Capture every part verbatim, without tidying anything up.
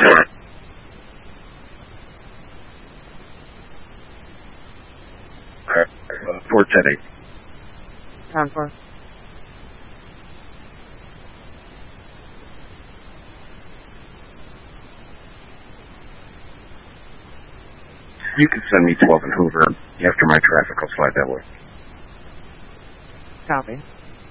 four ten eight. Time for. You can send me twelve and Hoover. After my traffic, I'll slide that way. Copy.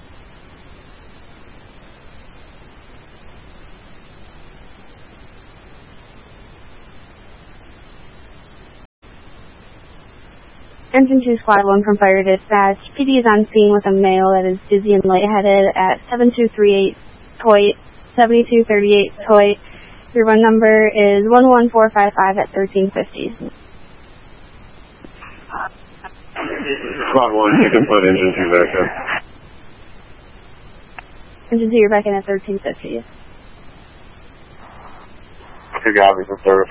Engine two Squad one from Fire Dispatch. P D is on scene with a male that is dizzy and lightheaded at seven two three eight Toit, seventy-two thirty-eight Toit. Your run number is one one four five five at thirteen fifty. Squad one, you can put engine two back up. Engine two, you're back in at thirteen fifty. Two copies of service.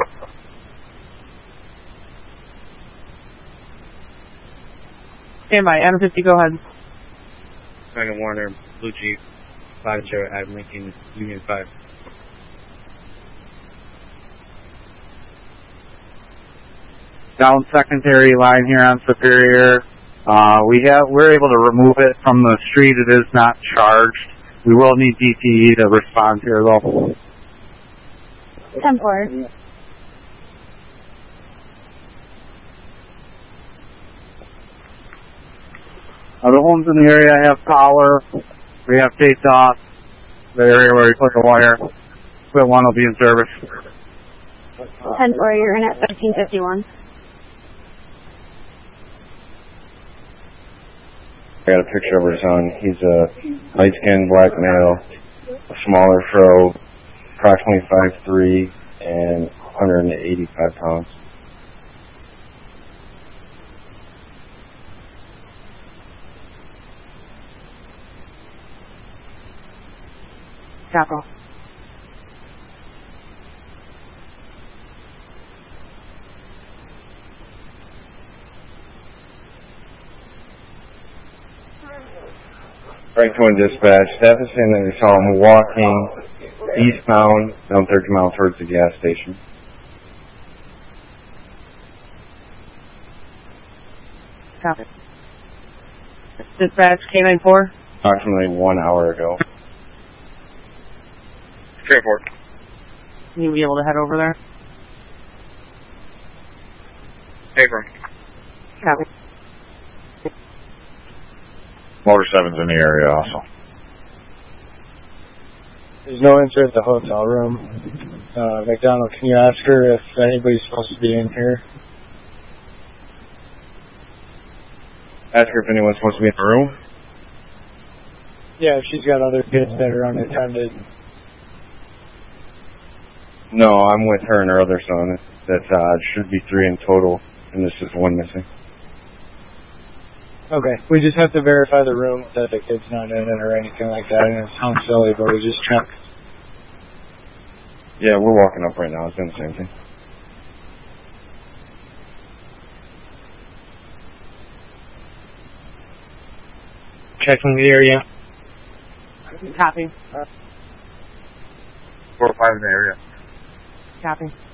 Stand by. Adam fifty, go ahead. Megan Warner, Blue Jeep, five zero at Lincoln, Union five. Down secondary line here on Superior. Uh, we have, we're able to remove it from the street. It is not charged. We will need D T E to respond here though. ten four. Other homes in the area have power. We have taped off the area where we put the wire. But one will be in service. ten four, you're in at thirteen fifty-one. I got a picture of her son. He's a light-skinned black male, a smaller fro, approximately five three and one hundred eighty-five pounds. Capital. Right to one dispatch. Staff is saying that they saw him walking eastbound down thirty mile towards the gas station. Copy. Dispatch K nine four. Approximately one hour ago. Straightforward. Can you be able to head over there? Paper. Copy. Motor seven's in the area also. There's no answer at the hotel room. Uh, McDonald, can you ask her if anybody's supposed to be in here? Ask her if anyone's supposed to be in the room. Yeah, if she's got other kids that are unattended. No, I'm with her and her other son. That's uh, should be three in total, and this is one missing. Okay, we just have to verify the room that the kid's not in it or anything like that, and it sounds silly, but we just check. Yeah, we're walking up right now. It's doing the same thing. Checking the area. Copy. Four or five in the area. Copy.